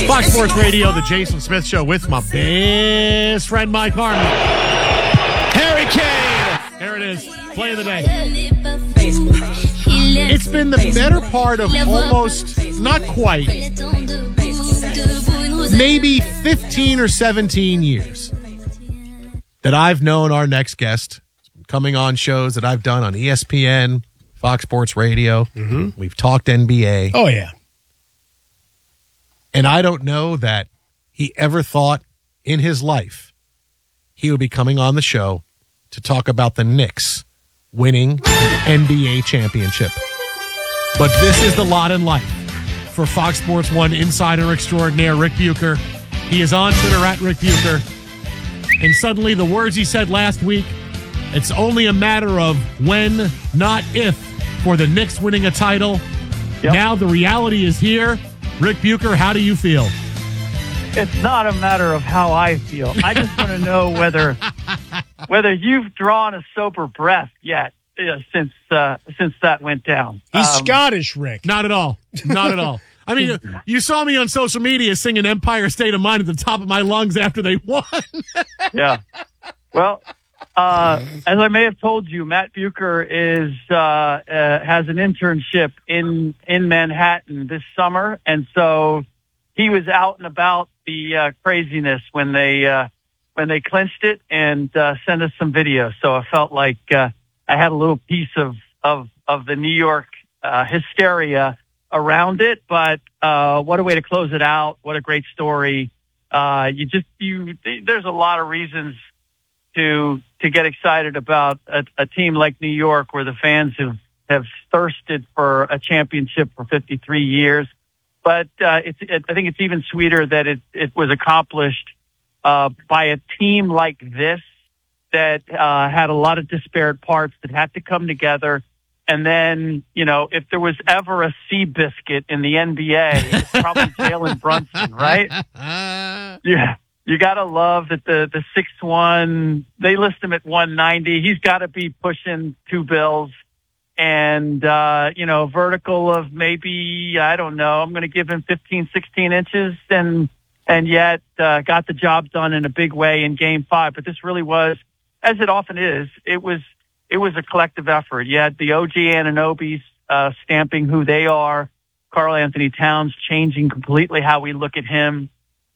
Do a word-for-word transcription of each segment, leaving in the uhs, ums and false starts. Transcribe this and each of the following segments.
Fox Sports Radio, the Jason Smith Show with my best friend Mike Harmon. Harry Kane. There it is. Play of the day. It's been the better part of almost, not quite, maybe fifteen or seventeen years that I've known our next guest, coming on shows that I've done on E S P N, Fox Sports Radio. Mm-hmm. We've talked N B A. Oh, yeah. And I don't know that he ever thought in his life he would be coming on the show to talk about the Knicks winning the N B A championship. But this is the lot in life for Fox Sports one insider extraordinaire Rick Bucher. He is on Twitter at Rick Bucher. And suddenly the words he said last week, it's only a matter of when, not if, for the Knicks winning a title. Yep. Now the reality is here. Rick Bucher, how do you feel? It's not a matter of how I feel. I just want to know whether whether you've drawn a sober breath yet uh, since uh, since that went down. He's um, Scottish, Rick. Not at all. Not at all. I mean, you saw me on social media singing Empire State of Mind at the top of my lungs after they won. Yeah. Well, uh, as I may have told you, Matt Bucher is uh, uh, has an internship in in Manhattan this summer, and so he was out and about the uh, craziness when they uh, when they clinched it and uh, sent us some video. So I felt like uh, I had a little piece of of of the New York uh, hysteria around it. But uh, what a way to close it out! What a great story! Uh, you just you there's a lot of reasons to to get excited about a, a team like New York, where the fans have have thirsted for a championship for fifty-three years. But uh, it's, it, I think it's even sweeter that it, it was accomplished uh, by a team like this that uh, had a lot of disparate parts that had to come together. And then, you know, if there was ever a Seabiscuit in the N B A, it's probably Jalen Brunson, right? Yeah. You got to love that the, the six one, they list him at one ninety. He's got to be pushing two bills. And, uh, you know, vertical of maybe, I don't know, I'm going to give him fifteen, sixteen inches and, and yet, uh, got the job done in a big way in game five. But this really was, as it often is, it was, it was a collective effort. You had the O G Anunobis, uh, stamping who they are. Karl Anthony Towns changing completely how we look at him.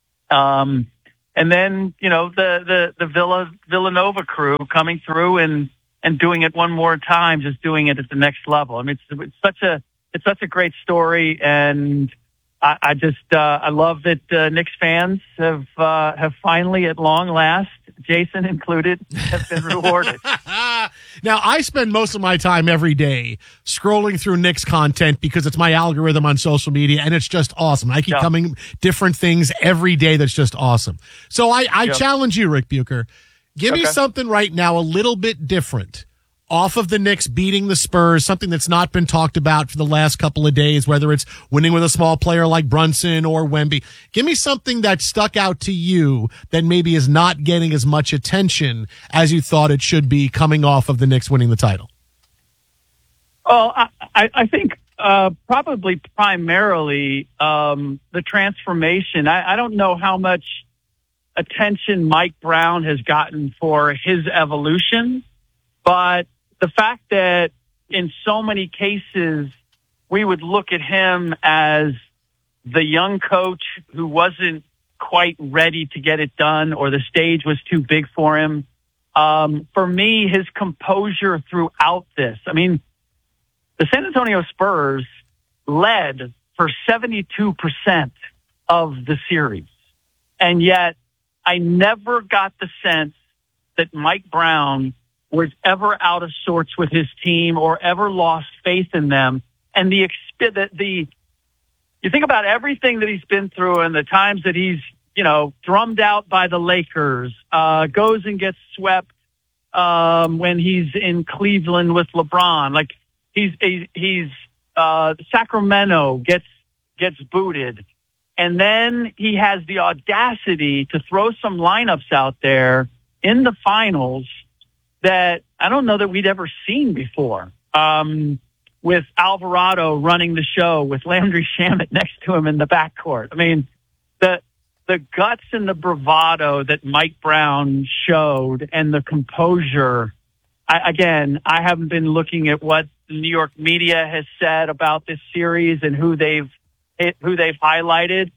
Um, and then, you know, the, the, the Villa, Villanova crew coming through and, and doing it one more time, just doing it at the next level. I mean, it's, it's such a, it's such a great story. And I, I just, uh, I love that, uh, Knicks fans have, uh, have finally at long last, Jason included, have been rewarded. Now, I spend most of my time every day scrolling through Knicks content because it's my algorithm on social media, and it's just awesome. I keep Yep. coming different things every day that's just awesome. So I, I Yep. challenge you, Rick Bucher. Give me Okay. something right now a little bit different off of the Knicks beating the Spurs, something that's not been talked about for the last couple of days, whether it's winning with a small player like Brunson or Wemby. Give me something that stuck out to you that maybe is not getting as much attention as you thought it should be coming off of the Knicks winning the title. Well, I, I, I think uh, probably primarily um, the transformation. I, I don't know how much attention Mike Brown has gotten for his evolution, but the fact that in so many cases we would look at him as the young coach who wasn't quite ready to get it done, or the stage was too big for him. Um, for me, his composure throughout this, I mean, the San Antonio Spurs led for seventy-two percent of the series. And yet I never got the sense that Mike Brown was ever out of sorts with his team or ever lost faith in them. And the, the, the, you think about everything that he's been through and the times that he's, you know, drummed out by the Lakers, uh, goes and gets swept, um, when he's in Cleveland with LeBron. Like he's, he's, uh, Sacramento gets, gets booted. And then he has the audacity to throw some lineups out there in the finals that I don't know that we'd ever seen before. Um, with Alvarado running the show with Landry Shamet next to him in the backcourt. I mean, the the guts and the bravado that Mike Brown showed and the composure. I, again, I haven't been looking at what the New York media has said about this series and who they've who they've highlighted,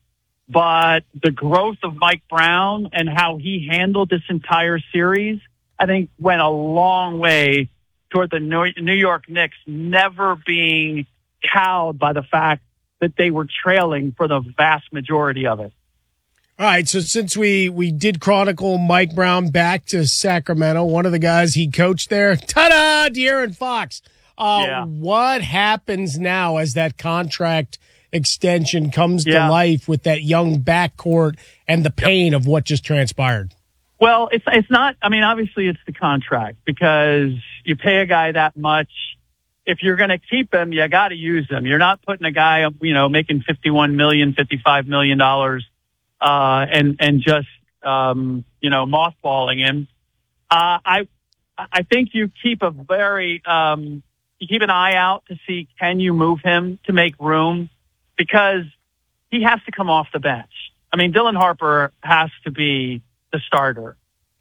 but the growth of Mike Brown and how he handled this entire series, I think, went a long way toward the New York Knicks never being cowed by the fact that they were trailing for the vast majority of it. All right, so since we, we did chronicle Mike Brown back to Sacramento, one of the guys he coached there, ta-da, De'Aaron Fox. Uh, yeah. What happens now as that contract extension comes yeah. to life with that young backcourt and the pain yep. of what just transpired? Well, it's it's not. I mean, obviously, it's the contract because you pay a guy that much. If you're going to keep him, you got to use him. You're not putting a guy, you know, making fifty-one million dollars, fifty-five million dollars, uh, and and just um, you know mothballing him. Uh, I I think you keep a very um, you keep an eye out to see can you move him to make room because he has to come off the bench. I mean, Dylan Harper has to be the starter,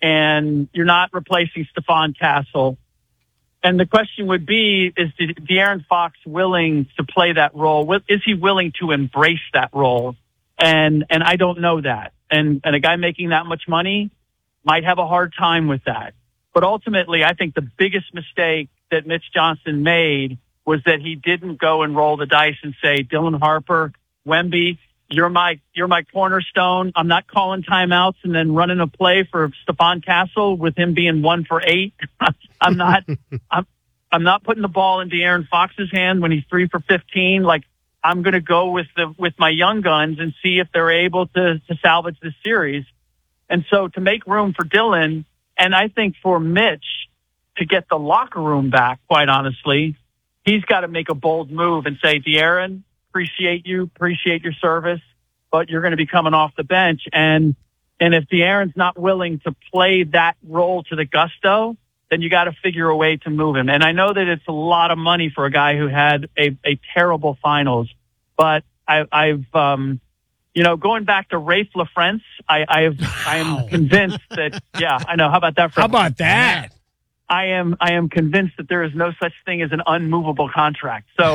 and you're not replacing Stephon Castle. And the question would be, is De- De'Aaron Fox willing to play that role? Is he willing to embrace that role? And and I don't know that. And and a guy making that much money might have a hard time with that. But ultimately, I think the biggest mistake that Mitch Johnson made was that he didn't go and roll the dice and say, Dylan Harper, Wemby, You're my you're my cornerstone. I'm not calling timeouts and then running a play for Stephon Castle with him being one for eight. I'm not I'm I'm not putting the ball in De'Aaron Fox's hand when he's three for fifteen. Like I'm going to go with the with my young guns and see if they're able to to salvage this series. And so to make room for Dylan, and I think for Mitch to get the locker room back, quite honestly, he's got to make a bold move and say, De'Aaron, appreciate you, appreciate your service, but you're going to be coming off the bench. And and if De'Aaron's not willing to play that role to the gusto, then you got to figure a way to move him. And I know that it's a lot of money for a guy who had a, a terrible finals, but I, I've, um, you know, going back to Rafe LaFrance, I, I've, I am convinced that, yeah, I know. How about that? How about that? I am I am convinced that there is no such thing as an unmovable contract. So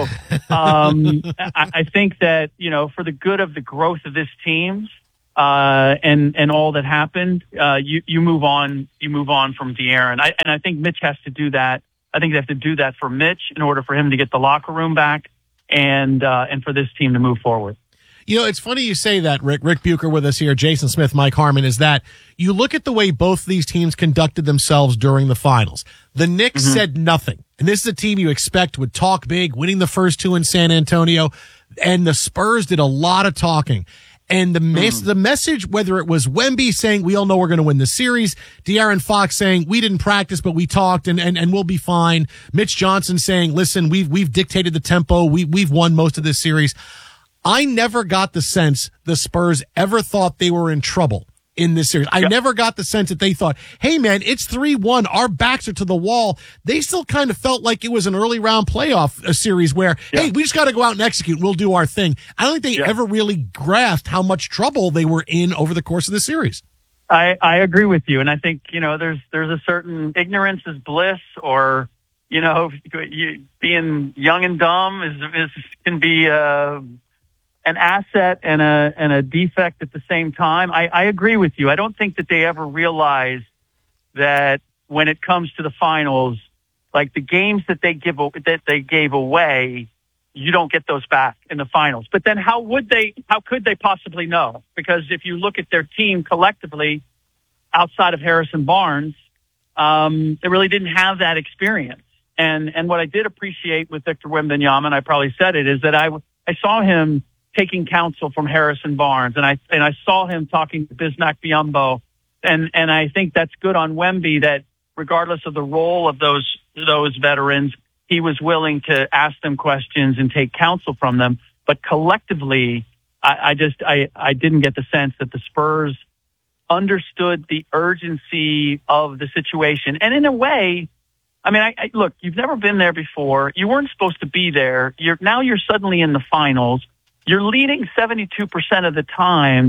um, I, I think that, you know, for the good of the growth of this team uh, and and all that happened, uh, you you move on you move on from De'Aaron. I, and I think Mitch has to do that. I think they have to do that for Mitch in order for him to get the locker room back and uh, and for this team to move forward. You know, it's funny you say that, Rick. Rick Bucher with us here, Jason Smith, Mike Harmon, is that you look at the way both these teams conducted themselves during the finals. The Knicks mm-hmm. said nothing. And this is a team you expect would talk big, winning the first two in San Antonio. And the Spurs did a lot of talking. And the mes- mm. the message, whether it was Wemby saying, we all know we're going to win the series, De'Aaron Fox saying, we didn't practice, but we talked and, and, and we'll be fine. Mitch Johnson saying, listen, we've, we've dictated the tempo. We, we've won most of this series. I never got the sense the Spurs ever thought they were in trouble in this series. I yep. never got the sense that they thought, hey, man, it's three one. Our backs are to the wall. They still kind of felt like it was an early round playoff a series where, yeah. hey, we just got to go out and execute. We'll do our thing. I don't think they yeah. ever really grasped how much trouble they were in over the course of the series. I, I agree with you. And I think, you know, there's there's a certain ignorance is bliss or, you know, you, being young and dumb is, is can be uh an asset and a and a defect at the same time. I, I agree with you. I don't think that they ever realized that when it comes to the finals, like the games that they give that they gave away, you don't get those back in the finals. But then how would they? How could they possibly know? Because if you look at their team collectively, outside of Harrison Barnes, um, they really didn't have that experience. And and what I did appreciate with Victor Wembanyama, and I probably said it, is that I I saw him taking counsel from Harrison Barnes, and I and I saw him talking to Bismack Biyombo, and and I think that's good on Wemby that regardless of the role of those those veterans, he was willing to ask them questions and take counsel from them. But collectively, I, I just I I didn't get the sense that the Spurs understood the urgency of the situation, and in a way, I mean, I, I look, you've never been there before. You weren't supposed to be there. You're now you're suddenly in the finals. You're leading seventy-two percent of the time,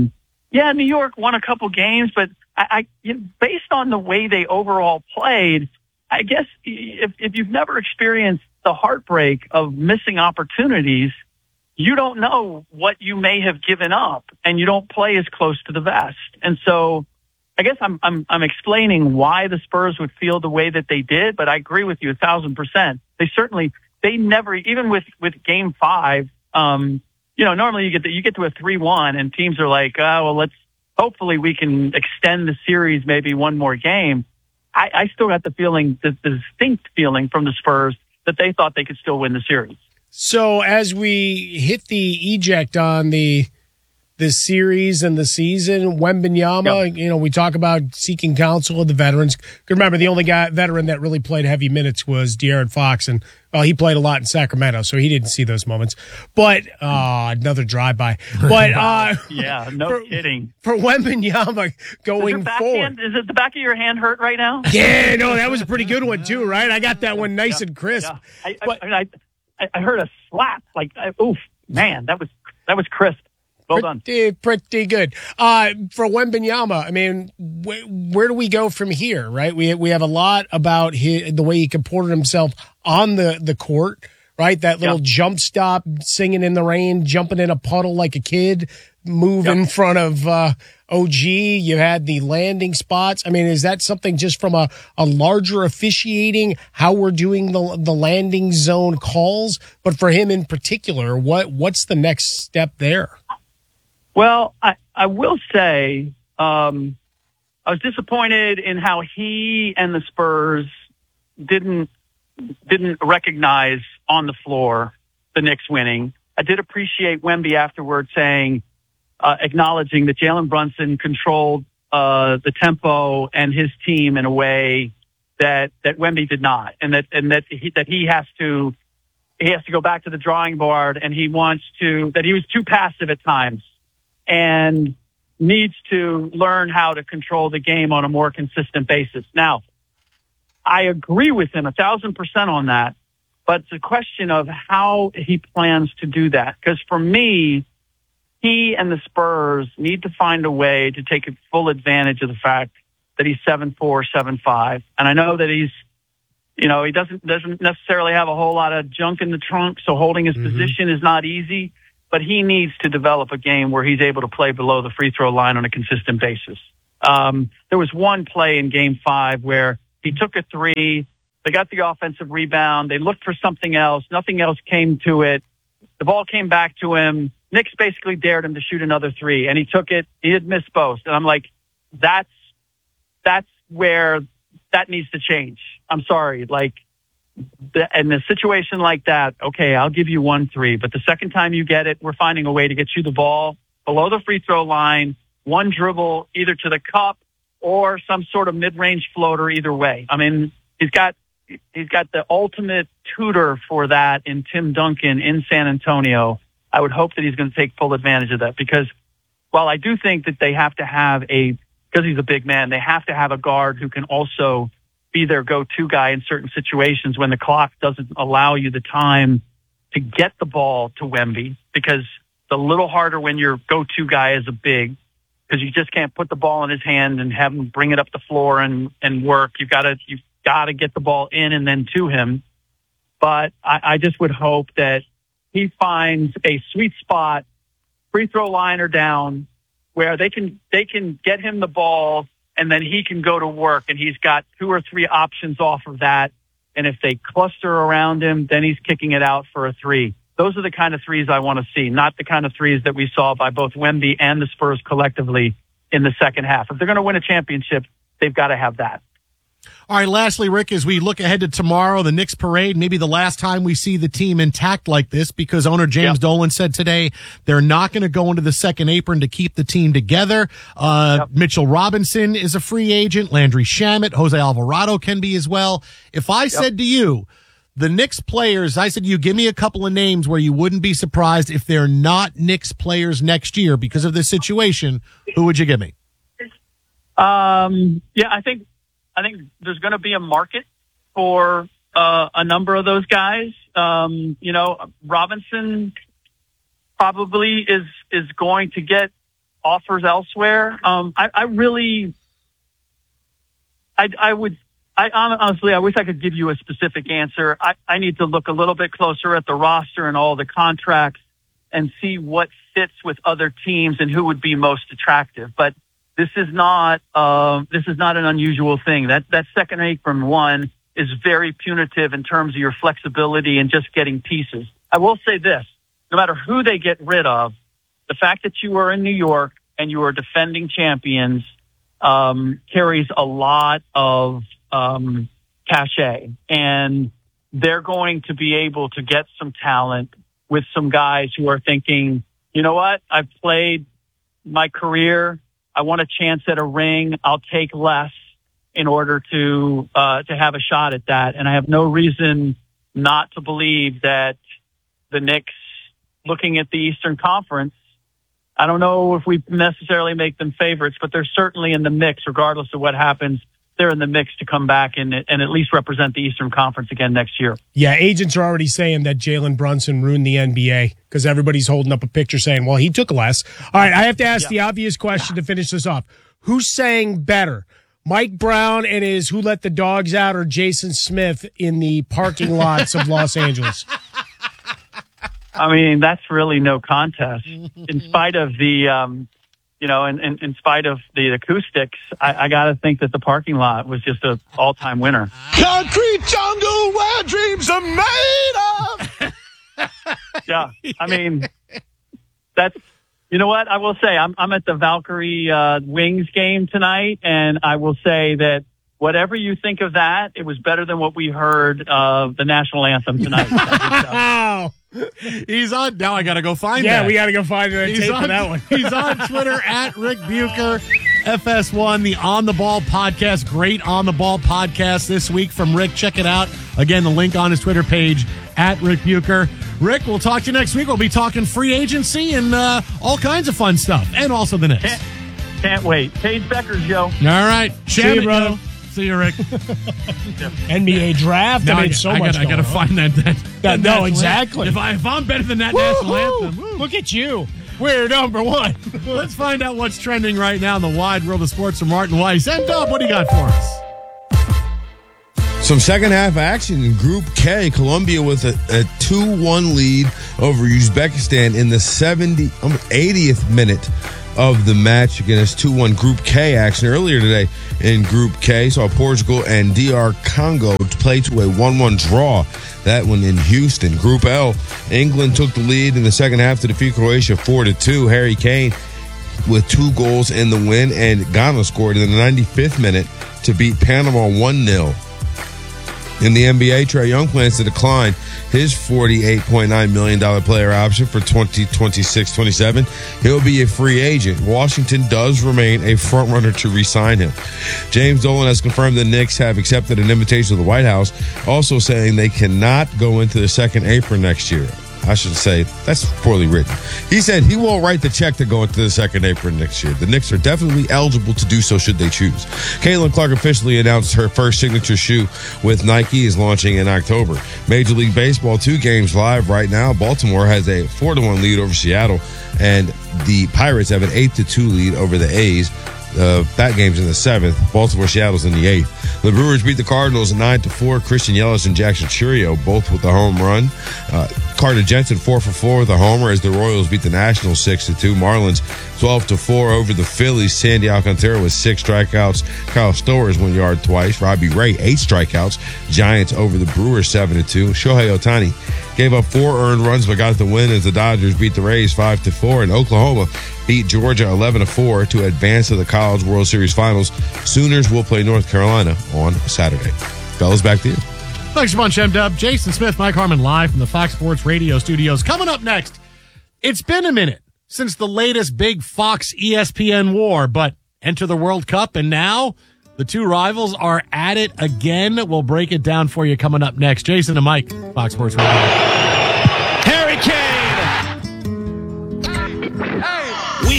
Yeah, New York won a couple games, but I, I you know, based on the way they overall played, I guess if, if you've never experienced the heartbreak of missing opportunities, you don't know what you may have given up, and you don't play as close to the vest. And so I guess I'm, I'm, I'm explaining why the Spurs would feel the way that they did, but I agree with you a thousand percent. They certainly, they never, even with, with game five, um, you know, normally you get the, you get to a three one and teams are like, oh, well, let's, hopefully we can extend the series maybe one more game. I, I still got the feeling, the, the distinct feeling from the Spurs that they thought they could still win the series. So as we hit the eject on the the series and the season, Wembanyama, Yep. you know, we talk about seeking counsel of the veterans. Remember, the only guy veteran that really played heavy minutes was De'Aaron Fox, and well, he played a lot in Sacramento, so he didn't see those moments. But uh, another drive-by. But uh, yeah, no for, kidding. For Wembanyama going is back forward, hand, is it the back of your hand hurt right now? Yeah, no, that was a pretty good one too, right? I got that one nice yeah, and crisp. Yeah. I, but, I, I mean, I, I heard a slap. Like, I, oof, man, that was that was crisp. Well done. Pretty, pretty good. Uh, for Wembanyama, I mean, wh- where do we go from here, right? We we have a lot about his, the way he comported himself on the, the court, right? That little Yep. jump stop, singing in the rain, jumping in a puddle like a kid, move Yep. in front of uh, O G. You had the landing spots. I mean, is that something just from a, a larger officiating, how we're doing the the landing zone calls? But for him in particular, what what's the next step there? Well, I, I will say um, I was disappointed in how he and the Spurs didn't didn't recognize on the floor the Knicks winning. I did appreciate Wemby afterward saying, uh, acknowledging that Jalen Brunson controlled uh, the tempo and his team in a way that that Wemby did not, and that and that he, that he has to he has to go back to the drawing board, and he wants to that he was too passive at times. And needs to learn how to control the game on a more consistent basis. Now, I agree with him a thousand percent on that, but it's a question of how he plans to do that. Because for me, he and the Spurs need to find a way to take full advantage of the fact that he's seven four, seven five. And I know that he's, you know, he doesn't doesn't necessarily have a whole lot of junk in the trunk, so holding his mm-hmm. position is not easy. But he needs to develop a game where he's able to play below the free throw line on a consistent basis. Um, there was one play in game five where he took a three. They got the offensive rebound. They looked for something else. Nothing else came to it. The ball came back to him. Knicks basically dared him to shoot another three, and he took it. He had missed both. And I'm like, that's, that's where that needs to change. I'm sorry. Like, in a situation like that, okay, I'll give you one three, but the second time you get it, we're finding a way to get you the ball below the free throw line, one dribble either to the cup or some sort of mid-range floater either way. I mean, he's got he's got the ultimate tutor for that in Tim Duncan in San Antonio. I would hope that he's going to take full advantage of that, because while I do think that they have to have a, because he's a big man, they have to have a guard who can also be their go-to guy in certain situations when the clock doesn't allow you the time to get the ball to Wemby, because it's a little harder when your go-to guy is a big, because you just can't put the ball in his hand and have him bring it up the floor and, and work. You've got to, you've got to get the ball in and then to him. But I, I just would hope that he finds a sweet spot, free throw line or down, where they can, they can get him the ball and then he can go to work, and he's got two or three options off of that. And if they cluster around him, then he's kicking it out for a three. Those are the kind of threes I want to see, not the kind of threes that we saw by both Wemby and the Spurs collectively in the second half. If they're going to win a championship, they've got to have that. All right, lastly, Rick, as we look ahead to tomorrow, the Knicks parade, maybe the last time we see the team intact like this, because owner James yep. Dolan said today they're not going to go into the second apron to keep the team together. Uh, yep. Mitchell Robinson is a free agent. Landry Shamet, Jose Alvarado can be as well. If I yep. said to you, the Knicks players, I said, you give me a couple of names where you wouldn't be surprised if they're not Knicks players next year because of this situation, who would you give me? Um, yeah, I think, I think there's going to be a market for uh, a number of those guys. Um, you know, Robinson probably is is going to get offers elsewhere. Um, I, I really, I, I would, I honestly, I wish I could give you a specific answer. I, I need to look a little bit closer at the roster and all the contracts and see what fits with other teams and who would be most attractive. But this is not, uh, this is not an unusual thing. That, that second apron one is very punitive in terms of your flexibility and just getting pieces. I will say this, no matter who they get rid of, the fact that you are in New York and you are defending champions, um, carries a lot of, um, cachet, and they're going to be able to get some talent with some guys who are thinking, you know what? I've played my career. I want a chance at a ring. I'll take less in order to, uh, to have a shot at that. And I have no reason not to believe that the Knicks, looking at the Eastern Conference, I don't know if we necessarily make them favorites, but they're certainly in the mix, regardless of what happens. They're in the mix to come back and, and at least represent the Eastern Conference again next year. Yeah, agents are already saying that Jalen Brunson ruined the N B A because everybody's holding up a picture saying, well, he took less. All right, I have to ask yeah. the obvious question yeah. to finish this off. Who's saying better? Mike Brown and his Who Let the Dogs Out, or Jason Smith in the parking lots of Los Angeles? I mean, that's really no contest. In spite of the, um, you know, in, in, in spite of the acoustics, I, I got to think that the parking lot was just an all-time winner. Concrete jungle where dreams are made of. Yeah, I mean, that's, you know what? I will say, I'm, I'm at the Valkyrie uh, Wings game tonight, and I will say that whatever you think of that, it was better than what we heard uh, the national anthem tonight. Wow. He's on. Now I got to go find yeah, that. Yeah, we got to go find the tape on, for that one. He's on Twitter at Rick Bucher, F S one, the On the Ball podcast. Great On the Ball podcast this week from Rick. Check it out. Again, the link on his Twitter page at Rick Bucher. Rick, we'll talk to you next week. We'll be talking free agency and uh, all kinds of fun stuff, and also the Knicks. Can't, can't wait. Paige Becker's, Joe. All right. See you, brother. See you, Rick. N B A draft. Now I mean, I, so I much. Gotta, I got to find that. that, that no, exactly. Anthem. If, I, if I'm better than that Woo-hoo! national anthem, woo. Look at you. We're number one. Let's find out what's trending right now in the wide world of sports from Martin Weiss. And Dub, what do you got for us? Some second half action in Group K. Colombia with a, a two one lead over Uzbekistan in the seventy, eightieth minute of the match. Again, it's two one Group K action. Earlier today in Group K, saw Portugal and D R Congo play to a one one draw. That one in Houston. Group L, England took the lead in the second half to defeat Croatia four to two. Harry Kane with two goals in the win, and Ghana scored in the ninety-fifth minute to beat Panama one nil. In the N B A, Trae Young plans to decline his forty-eight point nine million dollars player option for twenty twenty-six twenty-seven. He'll be a free agent. Washington does remain a frontrunner to re-sign him. James Dolan has confirmed the Knicks have accepted an invitation to the White House, also saying they cannot go into the second apron next year. I should say, that's poorly written. He said he won't write the check to go into the second apron next year. The Knicks are definitely eligible to do so should they choose. Caitlin Clark officially announced her first signature shoe with Nike is launching in October. Major League Baseball, two games live right now. Baltimore has a four to one lead over Seattle, and the Pirates have an eight to two lead over the A's. Uh, that game's in the seventh. Baltimore, Seattle's in the eighth. The Brewers beat the Cardinals nine to four. Christian Yelich and Jackson Churio both with the home run. Uh, Carter Jensen four for four with a homer as the Royals beat the Nationals six to two. Marlins twelve to four over the Phillies. Sandy Alcantara with six strikeouts. Kyle Stowers one yard twice. Robbie Ray eight strikeouts. Giants over the Brewers seven to two. Shohei Ohtani gave up four earned runs but got the win as the Dodgers beat the Rays five to four. And Oklahoma beat Georgia eleven to four to advance to the College World Series Finals. Sooners will play North Carolina on Saturday. Fellas, back to you. Thanks a bunch, M-Dub. Jason Smith, Mike Harmon, live from the Fox Sports Radio studios. Coming up next, it's been a minute since the latest big Fox E S P N war, but enter the World Cup, and now the two rivals are at it again. We'll break it down for you coming up next. Jason and Mike, Fox Sports Radio. Harry Kane! We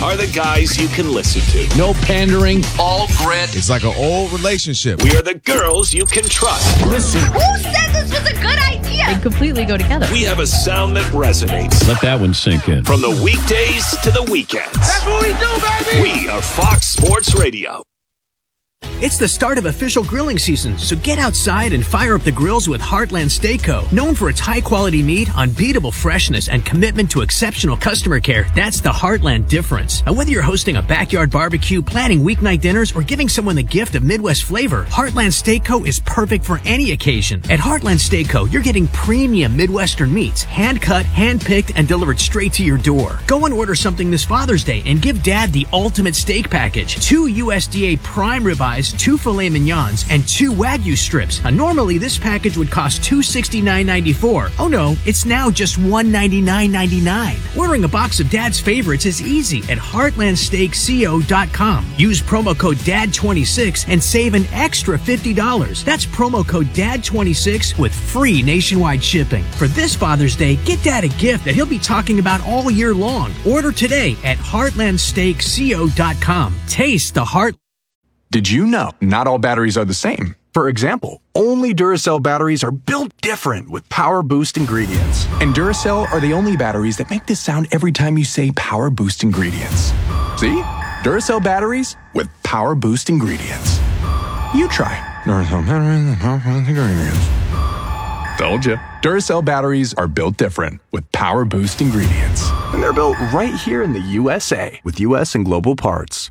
are the guys you can listen to. No pandering. All grit. It's like an old relationship. We are the girls you can trust. Listen. Who said this was a good idea? They completely go together. We have a sound that resonates. Let that one sink in. From the weekdays to the weekends. That's what we do, baby! We are Fox Sports Radio. It's the start of official grilling season, so get outside and fire up the grills with Heartland Steak Co. Known for its high-quality meat, unbeatable freshness, and commitment to exceptional customer care, that's the Heartland difference. Now, whether you're hosting a backyard barbecue, planning weeknight dinners, or giving someone the gift of Midwest flavor, Heartland Steak Co. is perfect for any occasion. At Heartland Steak Co., you're getting premium Midwestern meats, hand-cut, hand-picked, and delivered straight to your door. Go and order something this Father's Day and give Dad the ultimate steak package. Two U S D A prime ribeyes, two filet mignons, and two Wagyu strips. Now, normally, this package would cost two hundred sixty-nine dollars and ninety-four cents. Oh no, it's now just one hundred ninety-nine dollars and ninety-nine cents. Ordering a box of Dad's favorites is easy at heartland steak co dot com. Use promo code D A D twenty-six and save an extra fifty dollars. That's promo code D A D twenty-six with free nationwide shipping. For this Father's Day, get Dad a gift that he'll be talking about all year long. Order today at heartland steak co dot com. Taste the heart. Did you know not all batteries are the same? For example, only Duracell batteries are built different with Power Boost ingredients. And Duracell are the only batteries that make this sound every time you say Power Boost ingredients. See? Duracell batteries with Power Boost ingredients. You try. Duracell batteries with Power Boost ingredients. Told you. Duracell batteries are built different with Power Boost ingredients. And they're built right here in the U S A with U S and global parts.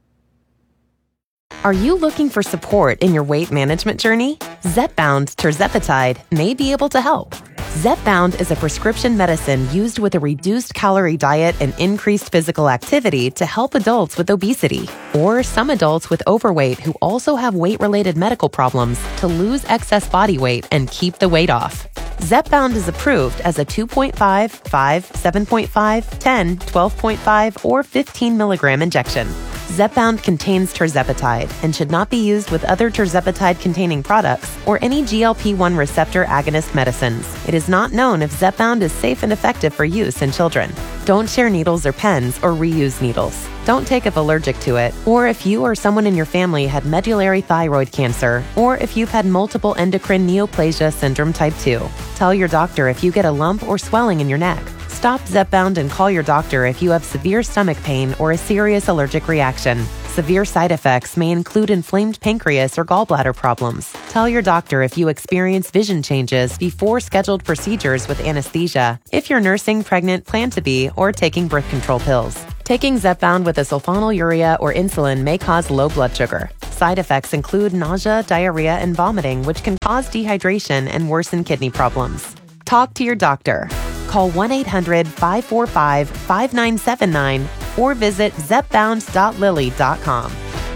Are you looking for support in your weight management journey? Zepbound tirzepatide may be able to help. Zepbound is a prescription medicine used with a reduced calorie diet and increased physical activity to help adults with obesity or some adults with overweight who also have weight-related medical problems to lose excess body weight and keep the weight off. Zepbound is approved as a two point five, five, seven point five, ten, twelve point five, or fifteen milligram injection. Zepbound contains tirzepatide and should not be used with other tirzepatide-containing products or any G L P one receptor agonist medicines. It is not known if Zepbound is safe and effective for use in children. Don't share needles or pens or reuse needles. Don't take if allergic to it, or if you or someone in your family had medullary thyroid cancer, or if you've had multiple endocrine neoplasia syndrome type two. Tell your doctor if you get a lump or swelling in your neck. Stop Zepbound and call your doctor if you have severe stomach pain or a serious allergic reaction. Severe side effects may include inflamed pancreas or gallbladder problems. Tell your doctor if you experience vision changes before scheduled procedures with anesthesia, if you're nursing, pregnant, plan to be, or taking birth control pills. Taking Zepbound with a sulfonylurea or insulin may cause low blood sugar. Side effects include nausea, diarrhea, and vomiting, which can cause dehydration and worsen kidney problems. Talk to your doctor. Call one eight hundred, five four five, five nine seven nine or visit zepbound dot lilly dot com.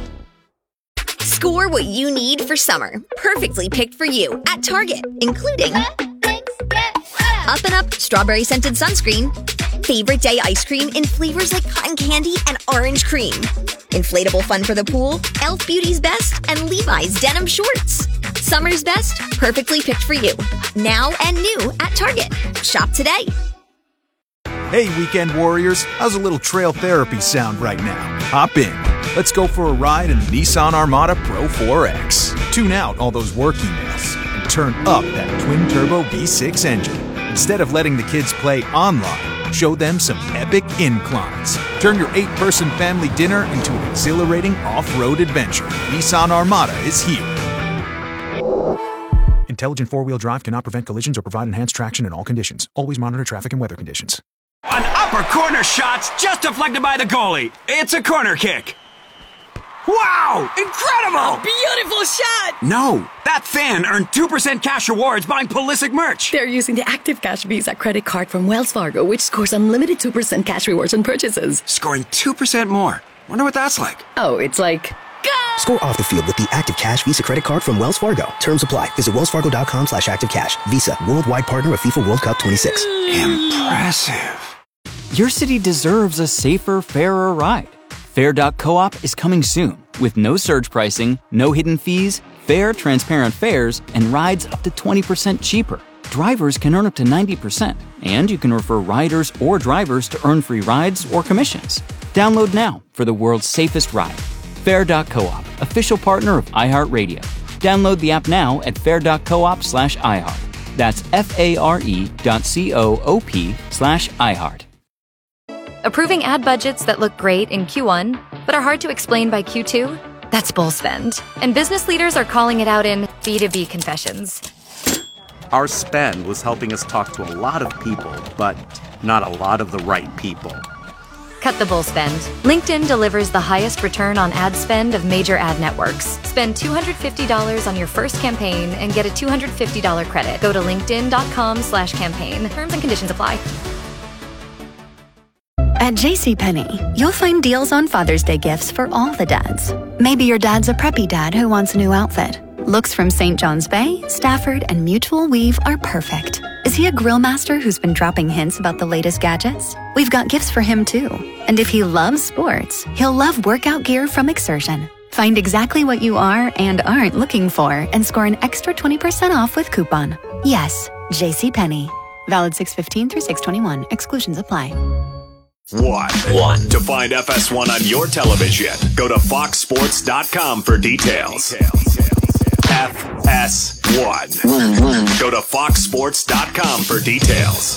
Score what you need for summer. Perfectly picked for you at Target, including Up and Up Strawberry Scented Sunscreen, Favorite Day Ice Cream in flavors like cotton candy and orange cream, Inflatable Fun for the Pool, Elf Beauty's Best, and Levi's Denim Shorts. Summer's best, perfectly picked for you. Now and new at Target. Shop today. Hey, weekend warriors. How's a little trail therapy sound right now? Hop in. Let's go for a ride in the Nissan Armada Pro four X. Tune out all those work emails and turn up that twin-turbo V six engine. Instead of letting the kids play online, show them some epic inclines. Turn your eight-person family dinner into an exhilarating off-road adventure. Nissan Armada is here. Intelligent four-wheel drive cannot prevent collisions or provide enhanced traction in all conditions. Always monitor traffic and weather conditions. An upper corner shot's just deflected by the goalie. It's a corner kick. Wow! Incredible! Beautiful shot! No, that fan earned two percent cash rewards buying Pulisic merch. They're using the Active Cash Visa credit card from Wells Fargo, which scores unlimited two percent cash rewards on purchases. Scoring two percent more. Wonder what that's like. Oh, it's like... Go! Score off the field with the Active Cash Visa credit card from Wells Fargo. Terms apply. Visit wellsfargo.com slash active cash. Visa, worldwide partner of FIFA World Cup twenty-six. Impressive. Your city deserves a safer, fairer ride. Fair dot coop is coming soon with no surge pricing, no hidden fees, fair, transparent fares, and rides up to twenty percent cheaper. Drivers can earn up to ninety percent, and you can refer riders or drivers to earn free rides or commissions. Download now for the world's safest ride. Fair dot coop, official partner of iHeartRadio. Download the app now at fair dot coop slash iHeart. That's F-A-R-E dot C-O-O-P slash iHeart. Approving ad budgets that look great in Q one, but are hard to explain by Q two? That's bull spend. And business leaders are calling it out in B two B confessions. Our spend was helping us talk to a lot of people, but not a lot of the right people. Cut the bull spend. LinkedIn delivers the highest return on ad spend of major ad networks. Spend two hundred fifty dollars on your first campaign and get a two hundred fifty dollars credit. Go to linkedin.com slash campaign. Terms and conditions apply. At JCPenney, you'll find deals on Father's Day gifts for all the dads. Maybe your dad's a preppy dad who wants a new outfit. Looks from Saint John's Bay, Stafford, and Mutual Weave are perfect. Is he a grill master who's been dropping hints about the latest gadgets? We've got gifts for him too. And if he loves sports, he'll love workout gear from Exertion. Find exactly what you are and aren't looking for and score an extra twenty percent off with coupon. Yes, JCPenney. Valid six fifteen through six twenty-one. Exclusions apply. One. One. To find F S one on your television, go to fox sports dot com for details. F S one. Go to fox sports dot com for details.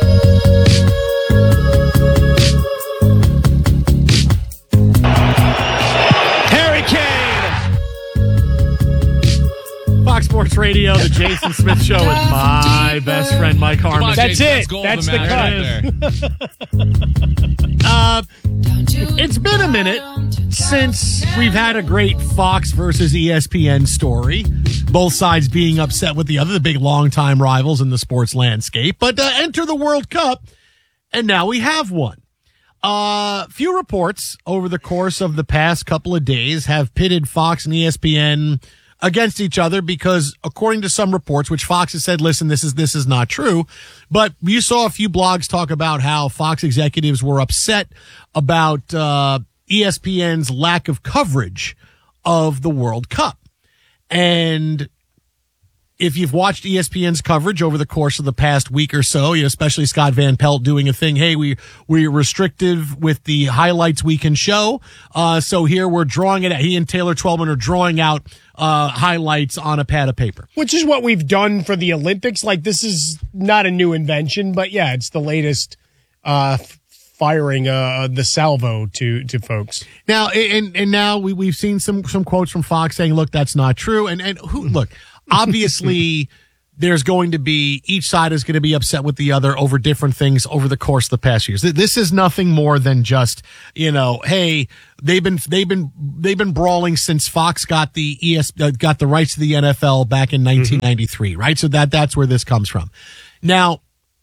Harry Kane! Fox Sports Radio, the Jason Smith Show with my best friend Mike Harmon. On, That's Jason, it. That's the cut. uh, it's been a minute since we've had a great Fox versus E S P N story. Both sides being upset with the other, the big longtime rivals in the sports landscape. But uh, enter the World Cup, and now we have one. A uh, few reports over the course of the past couple of days have pitted Fox and E S P N against each other because, according to some reports, which Fox has said, listen, this is this is not true, but you saw a few blogs talk about how Fox executives were upset about uh, E S P N's lack of coverage of the World Cup. And if you've watched E S P N's coverage over the course of the past week or so, you know, especially Scott Van Pelt doing a thing, hey, we, we're restrictive with the highlights we can show. Uh, so here we're drawing it out. He and Taylor Twellman are drawing out uh, highlights on a pad of paper. Which is what we've done for the Olympics. Like, this is not a new invention, but yeah, it's the latest uh, firing uh, the salvo to, to folks. Now, and, and now we, we've seen some, some quotes from Fox saying, look, that's not true. And, and who, look, obviously, there's going to be, each side is going to be upset with the other over different things over the course of the past years. This is nothing more than just, you know, hey, they've been, they've been, they've been brawling since Fox got the E S, uh, got the rights to the N F L back in nineteen ninety-three, mm-hmm. right? So that, that's where this comes from. Now,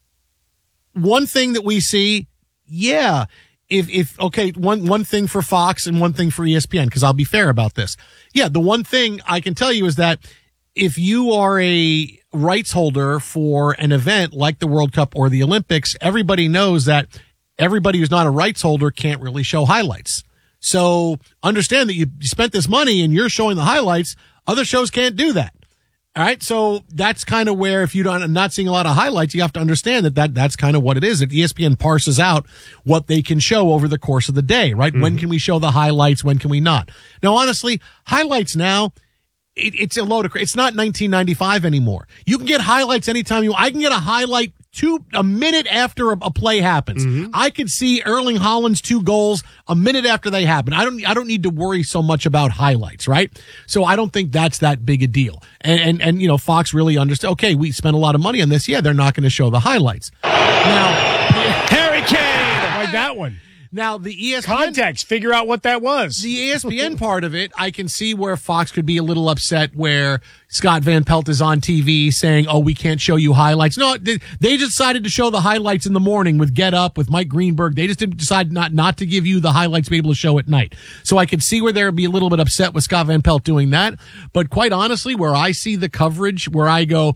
one thing that we see, yeah, If, if, okay, one, one thing for Fox and one thing for E S P N, because I'll be fair about this. Yeah, the one thing I can tell you is that if you are a rights holder for an event like the World Cup or the Olympics, everybody knows that everybody who's not a rights holder can't really show highlights. So understand that you spent this money and you're showing the highlights. Other shows can't do that. All right. So that's kind of where, if you don't, I'm not seeing a lot of highlights, you have to understand that, that that's kind of what it is. That E S P N parses out what they can show over the course of the day, right? Mm-hmm. When can we show the highlights? When can we not? Now, honestly, highlights now, it, it's a load of, it's not nineteen ninety-five anymore. You can get highlights anytime you, I can get a highlight two, a minute after a, a play happens. Mm-hmm. I could see Erling Haaland's two goals a minute after they happen. I don't, I don't need to worry so much about highlights, right? So I don't think that's that big a deal. And, and, and you know, Fox really understood, okay, we spent a lot of money on this. Yeah, they're not going to show the highlights. Now, Harry Kane! Like that one. Now, the E S P N... Context, figure out what that was. The E S P N part of it, I can see where Fox could be a little upset where Scott Van Pelt is on T V saying, oh, we can't show you highlights. No, they, they decided to show the highlights in the morning with Get Up, with Mike Greenberg. They just didn't decide not, not to give you the highlights to be able to show at night. So I could see where they'd be a little bit upset with Scott Van Pelt doing that. But quite honestly, where I see the coverage, where I go...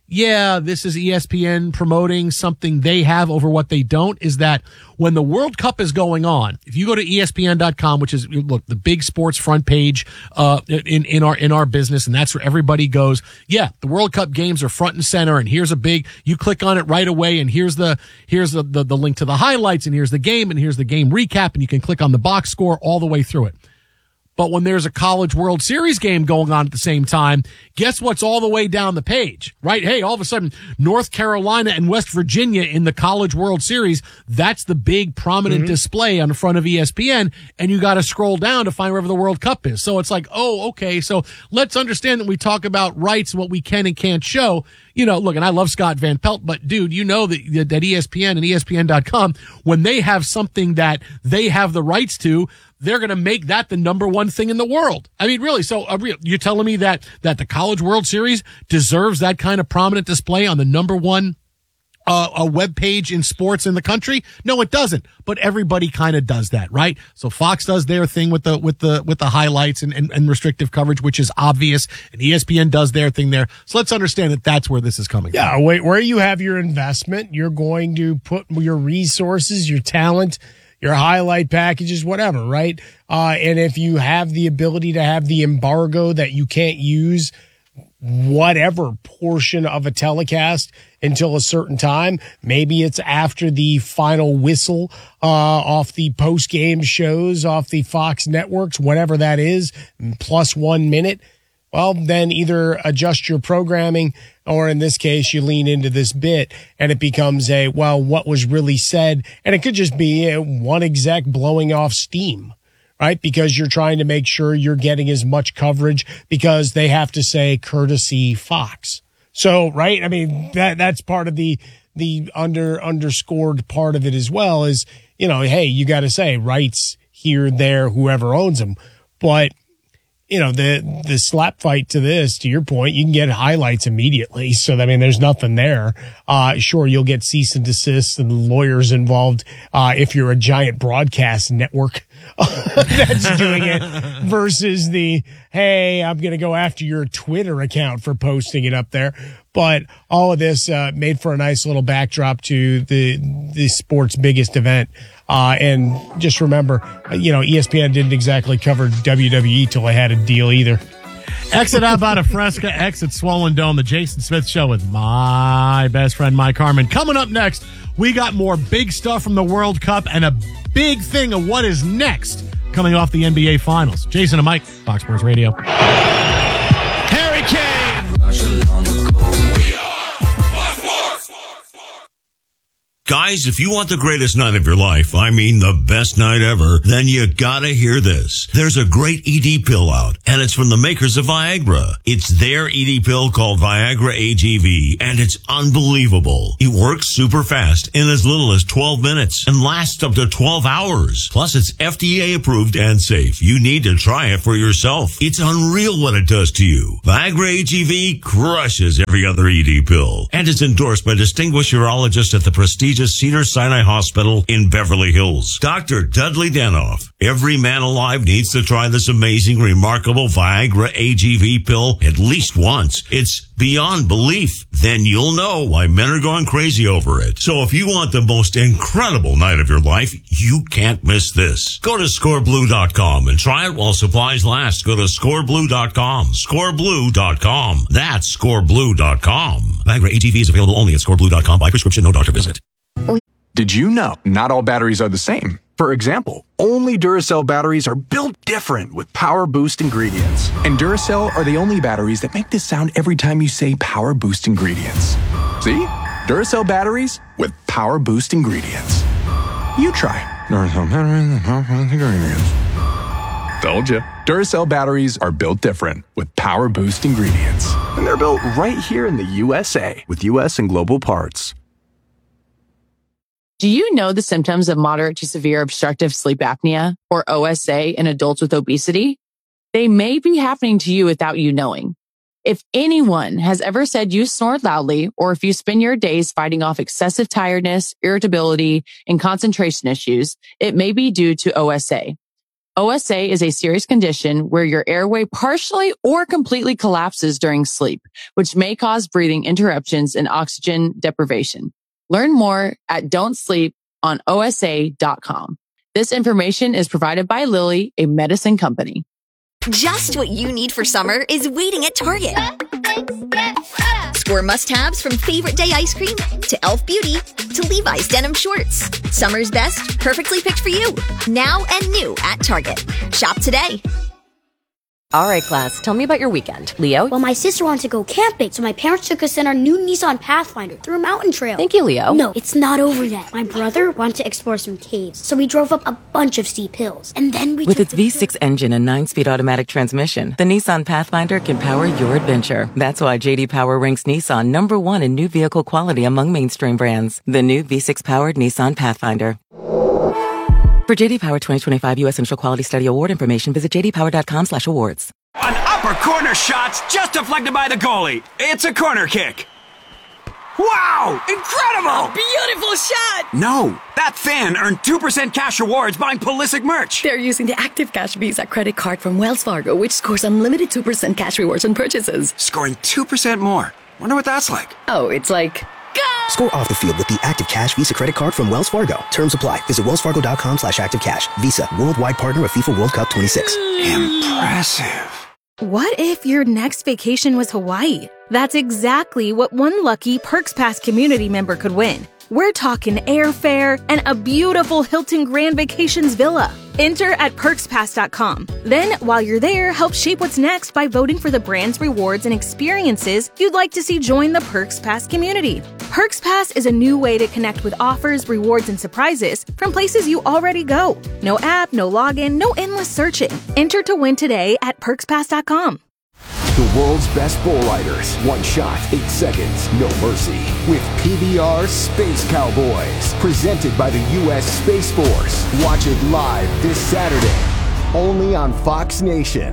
yeah, this is E S P N promoting something they have over what they don't, is that when the World Cup is going on, if you go to E S P N dot com, which is, look, the big sports front page, uh, in, in our, in our business, and that's where everybody goes, yeah, the World Cup games are front and center, and here's a big, you click on it right away, and here's the, here's the, the, the link to the highlights, and here's the game, and here's the game recap, and you can click on the box score all the way through it. But when there's a College World Series game going on at the same time, guess what's all the way down the page, right? Hey, all of a sudden, North Carolina and West Virginia in the College World Series, that's the big prominent mm-hmm. display on the front of E S P N, and you got to scroll down to find wherever the World Cup is. So it's like, oh, okay, so let's understand that we talk about rights and what we can and can't show. You know, look, and I love Scott Van Pelt, but dude, you know that, that E S P N and E S P N dot com, when they have something that they have the rights to, they're going to make that the number one thing in the world. I mean, really. So uh, you're telling me that, that the College World Series deserves that kind of prominent display on the number one uh, a web page in sports in the country? No, it doesn't. But everybody kind of does that, right? So Fox does their thing with the with the with the highlights and, and, and restrictive coverage, which is obvious, and E S P N does their thing there. So let's understand that that's where this is coming yeah, from. Yeah, wait, where you have your investment, you're going to put your resources, your talent, your highlight packages, whatever, right? Uh, and if you have the ability to have the embargo that you can't use whatever portion of a telecast until a certain time, maybe it's after the final whistle uh, off the post-game shows, off the Fox networks, whatever that is, plus one minute, well, then either adjust your programming, or in this case, you lean into this bit and it becomes a, well, what was really said? And it could just be a one exec blowing off steam, right? Because you're trying to make sure you're getting as much coverage because they have to say courtesy Fox. So, right. I mean, that, that's part of the, the under underscored part of it as well is, you know, hey, you got to say rights here, there, whoever owns them. But, you know, the, the slap fight to this, to your point, you can get highlights immediately. So, I mean, there's nothing there. Uh, sure, you'll get cease and desist and lawyers involved, uh, if you're a giant broadcast network that's doing it versus the, hey, I'm going to go after your Twitter account for posting it up there. But all of this, uh, made for a nice little backdrop to the, the sport's biggest event. Uh, and just remember, you know, E S P N didn't exactly cover W W E till they had a deal either. Exit out about a Fresca, exit Swollen Dome, the Jason Smith Show with my best friend, Mike Harmon. Coming up next, we got more big stuff from the World Cup and a big thing of what is next coming off the N B A Finals. Jason and Mike, Fox Sports Radio. Harry Kane. Guys, if you want the greatest night of your life, I mean the best night ever, then you gotta hear this. There's a great E D pill out, and it's from the makers of Viagra. It's their E D pill called Viagra A G V, and it's unbelievable. It works super fast in as little as twelve minutes and lasts up to twelve hours. Plus, it's F D A approved and safe. You need to try it for yourself. It's unreal what it does to you. Viagra A G V crushes every other E D pill, and it's endorsed by distinguished urologists at the prestigious Cedars-Sinai Hospital in Beverly Hills. Doctor Dudley Danoff. Every man alive needs to try this amazing, remarkable Viagra A G V pill at least once. It's beyond belief. Then you'll know why men are going crazy over it. So if you want the most incredible night of your life, you can't miss this. Go to score blue dot com and try it while supplies last. Go to score blue dot com. score blue dot com. That's score blue dot com. Viagra A G V is available only at score blue dot com by prescription, no doctor visit. Did you know not all batteries are the same? For example, only Duracell batteries are built different with Power Boost ingredients. And Duracell are the only batteries that make this sound every time you say Power Boost ingredients. See? Duracell batteries with Power Boost ingredients. You try. Duracell batteries with Power Boost ingredients. Told you. Duracell batteries are built different with Power Boost ingredients. And they're built right here in the U S A with U S and global parts. Do you know the symptoms of moderate to severe obstructive sleep apnea, or O S A, in adults with obesity? They may be happening to you without you knowing. If anyone has ever said you snore loudly, or if you spend your days fighting off excessive tiredness, irritability, and concentration issues, it may be due to O S A. O S A is a serious condition where your airway partially or completely collapses during sleep, which may cause breathing interruptions and oxygen deprivation. Learn more at don't sleep on O S A dot com. This information is provided by Lilly, a medicine company. Just what you need for summer is waiting at Target. Score must-haves from Favorite Day ice cream to e l f Beauty to Levi's denim shorts. Summer's best, perfectly picked for you. Now and new at Target. Shop today. All right, class, tell me about your weekend. Leo? Well, my sister wanted to go camping, so my parents took us in our new Nissan Pathfinder through a mountain trail. Thank you, Leo. No, it's not over yet. My brother wanted to explore some caves, so we drove up a bunch of steep hills. And then we With took its V six engine and nine-speed automatic transmission, the Nissan Pathfinder can power your adventure. That's why J D Power ranks Nissan number one in new vehicle quality among mainstream brands. The new V six-powered Nissan Pathfinder. For J D Power twenty twenty-five U S Initial Quality Study Award information, visit j d power dot com slash awards. An upper corner shot's just deflected by the goalie. It's a corner kick. Wow! Incredible! Beautiful shot! No, that fan earned two percent cash rewards buying Pulisic merch. They're using the Active Cash Visa credit card from Wells Fargo, which scores unlimited two percent cash rewards on purchases. Scoring two percent more. Wonder what that's like. Oh, it's like... Score off the field with the Active Cash Visa credit card from Wells Fargo. Terms apply. Visit wells fargo dot com slash active cash. Visa, worldwide partner of FIFA World Cup twenty-six. Impressive. What if your next vacation was Hawaii? That's exactly what one lucky Perks Pass community member could win. We're talking airfare and a beautiful Hilton Grand Vacations villa. Enter at perks pass dot com. Then, while you're there, help shape what's next by voting for the brands, rewards, and experiences you'd like to see join the Perks Pass community. Perks Pass is a new way to connect with offers, rewards, and surprises from places you already go. No app, no login, no endless searching. Enter to win today at perks pass dot com. The world's best bull riders. One shot, eight seconds, no mercy. With P B R Space Cowboys. Presented by the U S Space Force. Watch it live this Saturday. Only on Fox Nation.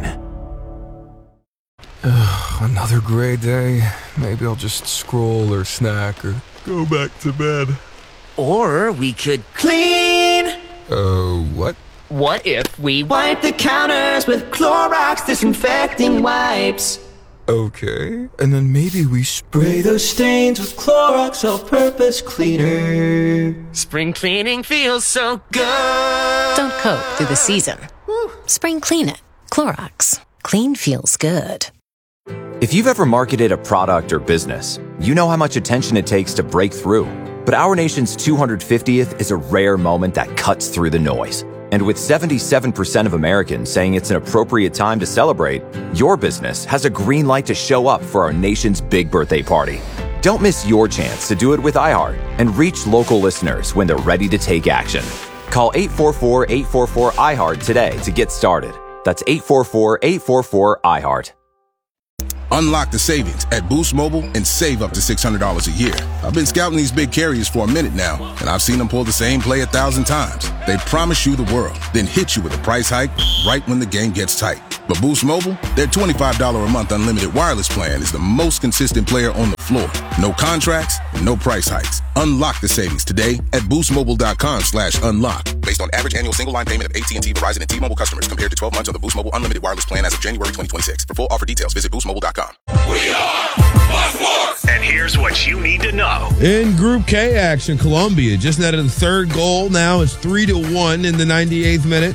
Ugh, another gray day. Maybe I'll just scroll or snack or go back to bed. Or we could clean. Uh, what? What if we wipe the counters with Clorox disinfecting wipes? Okay, and then maybe we spray those stains with Clorox all-purpose cleaner. Spring cleaning feels so good. Don't cope through the season. Spring clean it. Clorox. Clean feels good. If you've ever marketed a product or business, you know how much attention it takes to break through. But our nation's two hundred fiftieth is a rare moment that cuts through the noise. And with seventy-seven percent of Americans saying it's an appropriate time to celebrate, your business has a green light to show up for our nation's big birthday party. Don't miss your chance to do it with iHeart and reach local listeners when they're ready to take action. Call eight four four, eight four four, I heart today to get started. That's eight four four, eight four four, I heart. Unlock the savings at Boost Mobile and save up to six hundred dollars a year. I've been scouting these big carriers for a minute now, and I've seen them pull the same play a thousand times. They promise you the world, then hit you with a price hike right when the game gets tight. But Boost Mobile, their twenty-five dollars a month unlimited wireless plan is the most consistent player on the floor. No contracts, no price hikes. Unlock the savings today at boost mobile dot com slash unlock. Based on average annual single line payment of A T and T, Verizon, and T-Mobile customers compared to twelve months on the Boost Mobile unlimited wireless plan as of January twenty twenty-six. For full offer details, visit boost mobile dot com. We are Fox Sports. And here's what you need to know. In Group K action, Colombia just netted the third goal. Now it's three to one in the ninety-eighth minute,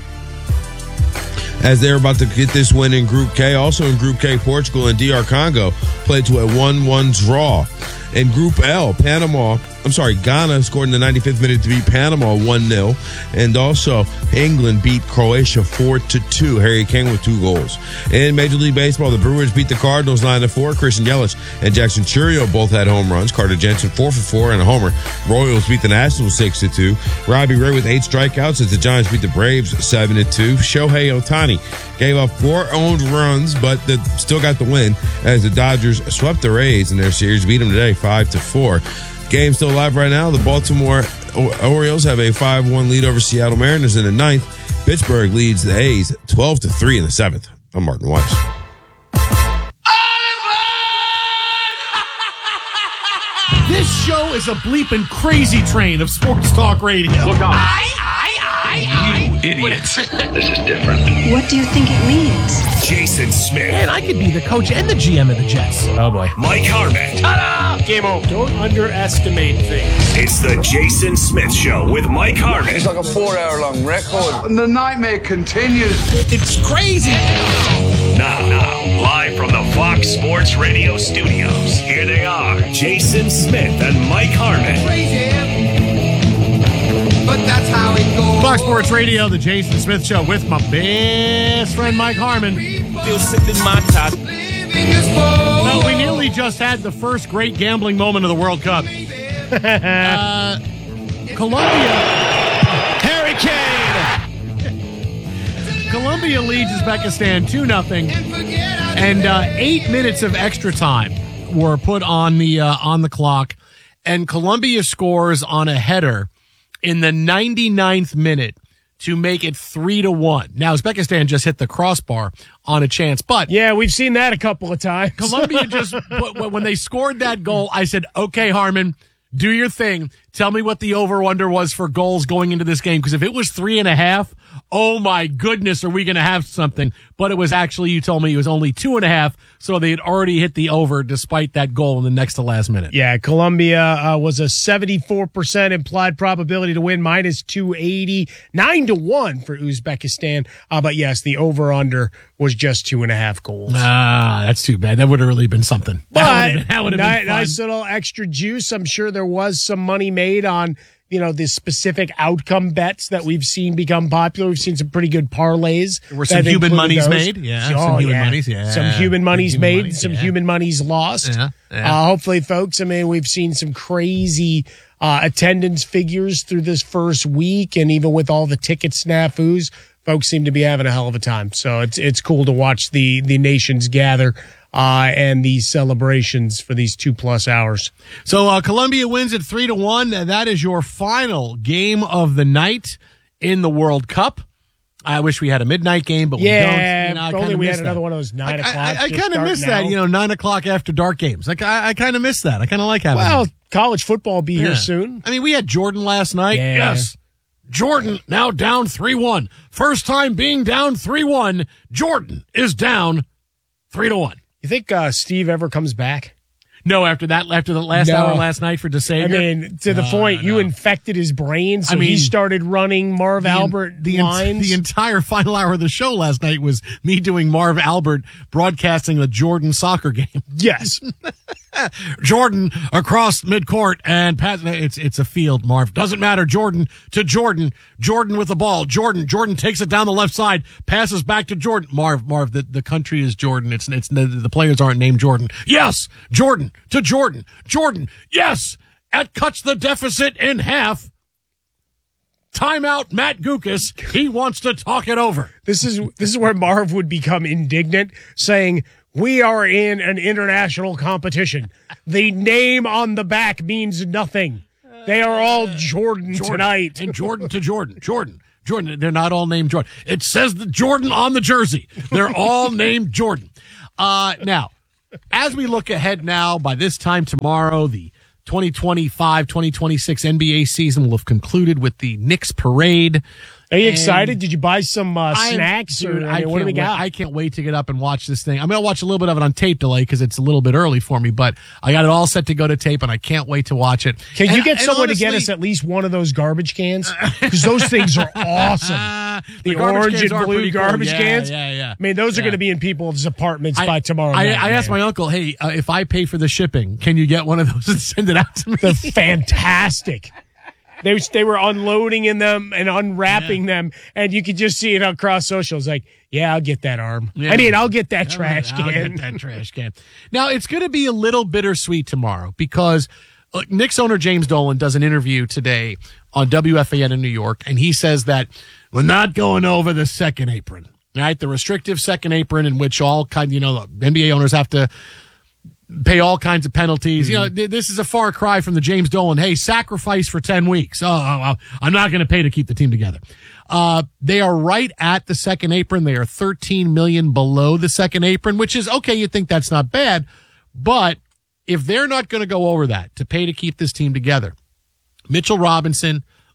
as they're about to get this win in Group K. Also in Group K, Portugal and D R Congo played to a one one draw. In Group L, Panama, I'm sorry, Ghana scored in the ninety-fifth minute to beat Panama one nil. And also, England beat Croatia four to two. Harry Kane with two goals. In Major League Baseball, the Brewers beat the Cardinals nine to four. Christian Yelich and Jackson Chourio both had home runs. Carter Jensen four for four and a homer. Royals beat the Nationals six to two. Robbie Ray with eight strikeouts as the Giants beat the Braves seven to two. Shohei Ohtani gave up four owned runs, but the, still got the win as the Dodgers swept the Rays in their series, beat them today five to four. Game still alive right now. The Baltimore Orioles have a five one lead over Seattle Mariners in the ninth. Pittsburgh leads the A's twelve to three in the seventh. I'm Martin Weiss. This show is a bleeping crazy train of sports talk radio. Look out. I, I, I, I. idiots. This is different. What do you think it means? Jason Smith. Man, I could be the coach and the G M of the Jets. Oh, boy. Mike Harmon. Ta-da! Game over. Don't underestimate things. It's the Jason Smith Show with Mike Harmon. It's like a four-hour-long record. And the nightmare continues. It's crazy. Now, now, live from the Fox Sports Radio studios, here they are, Jason Smith and Mike Harmon. Crazy, but that's how it goes. Fox Sports Radio, the Jason Smith Show with my best friend Mike Harmon. Still sipping my top. Well, we nearly just had the first great gambling moment of the World Cup. uh, Colombia. Harry Kane. Colombia leads Uzbekistan two nothing, and uh, eight minutes of extra time were put on the uh, on the clock, and Colombia scores on a header in the ninety-ninth minute to make it three to one. Now, Uzbekistan just hit the crossbar on a chance, but yeah, we've seen that a couple of times. Colombia just when they scored that goal, I said, "Okay, Harmon, do your thing. Tell me what the over-under was for goals going into this game, because if it was three and a half, oh my goodness, are we going to have something?" But it was actually, you told me it was only two and a half, so they had already hit the over despite that goal in the next to last minute. Yeah, Colombia uh, was a seventy-four percent implied probability to win, minus two eighty, nine to one for Uzbekistan. Uh, but yes, the over-under was just two and a half goals. Ah, that's too bad. That would have really been something. But that would have been, that would have nice, been fun. Nice little extra juice. I'm sure there was some money made on, you know, the specific outcome bets that we've seen become popular. We've seen some pretty good parlays. There were some human monies those. made. Yeah, oh, some human yeah. monies. Yeah, some human monies human made, monies, some yeah. human monies lost. Yeah, yeah. Uh, hopefully, folks, I mean, we've seen some crazy uh, attendance figures through this first week, and even with all the ticket snafus, folks seem to be having a hell of a time. So it's it's cool to watch the the nations gather uh, and these celebrations for these two plus hours. So uh, Colombia wins at three to one. That is your final game of the night in the World Cup. I wish we had a midnight game, but yeah, we don't. You know, I if only we had that. another one of those nine I, o'clock. I, I, I kind of miss now. that. You know, nine o'clock after dark games. Like I, I kind of miss that. I kind of like having. Well, them. college football will be yeah. here soon. I mean, we had Jordan last night. Yeah. Yes. Jordan now down three one. First time being down three one. Jordan is down three to one. You think uh, Steve ever comes back? No, after that, after the last no. hour last night for DeSavior. I mean, to the no, point, no, you no. infected his brain, so I mean, he started running Marv the, Albert the, lines. The entire final hour of the show last night was me doing Marv Albert broadcasting the Jordan soccer game. Yes. Jordan across midcourt and pass. It's it's a field, Marv. Doesn't matter. Jordan to Jordan. Jordan with the ball. Jordan. Jordan takes it down the left side. Passes back to Jordan. Marv. Marv. The, the country is Jordan. It's it's the, the players aren't named Jordan. Yes. Jordan to Jordan. Jordan. Yes. That cuts the deficit in half. Timeout, Matt Gukas. He wants to talk it over. This is this is where Marv would become indignant, saying, "We are in an international competition. The name on the back means nothing. They are all Jordan, Jordan tonight." And Jordan to Jordan. Jordan. Jordan. They're not all named Jordan. It says the Jordan on the jersey. They're all named Jordan. Uh, now, as we look ahead now, by this time tomorrow, the twenty twenty-five twenty twenty-six N B A season will have concluded with the Knicks parade. Are you And excited? Did you buy some uh, I- snacks? dude, or I I mean, what do we can't got? wait- I can't wait to get up and watch this thing. I'm going to watch a little bit of it on tape delay because it's a little bit early for me, but I got it all set to go to tape, and I can't wait to watch it. Can And- you get and someone to get honestly- us at least one of those garbage cans? Because those things are awesome. The, The garbage orange cans and are blue pretty cool. garbage Yeah, cans. yeah, yeah. I mean, those are Yeah. going to be in people's apartments I- by tomorrow I, night. I asked man. my uncle, hey, uh, if I pay for the shipping, can you get one of those and send it out to me? They're fantastic. They they were unloading in them and unwrapping them, and you could just see it across socials. Like, yeah, I'll get that arm. Yeah. I mean, I'll get that All trash right, I'll can. get that trash can. Now, it's going to be a little bittersweet tomorrow because uh, Knicks owner James Dolan does an interview today on W F A N in New York, and he says that we're not going over the second apron, right? The restrictive second apron in which all kind, you know, the N B A owners have to pay all kinds of penalties. Mm-hmm. You know, th- this is a far cry from the James Dolan, hey, sacrifice for ten weeks. Oh, oh, oh I'm not going to pay to keep the team together. Uh, they are right at the second apron. They are thirteen million below the second apron, which is okay. You think that's not bad, but if they're not going to go over that to pay to keep this team together, Mitchell Robinson,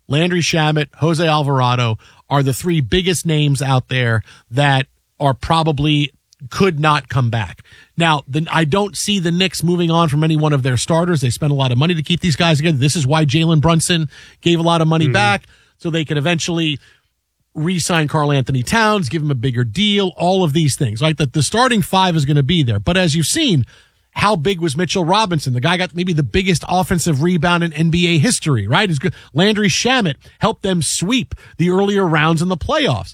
Landry Shamet, Jose Alvarado are the three biggest names out there that are probably could not come back. Now, the, I don't see the Knicks moving on from any one of their starters. They spent a lot of money to keep these guys together. This is why Jalen Brunson gave a lot of money mm-hmm. back, so they could eventually re-sign Karl Anthony Towns, give him a bigger deal, all of these things. Right? The, the starting five is going to be there. But as you've seen, how big was Mitchell Robinson? The guy got maybe the biggest offensive rebound in N B A history, right? It's good. Landry Shamet helped them sweep the earlier rounds in the playoffs.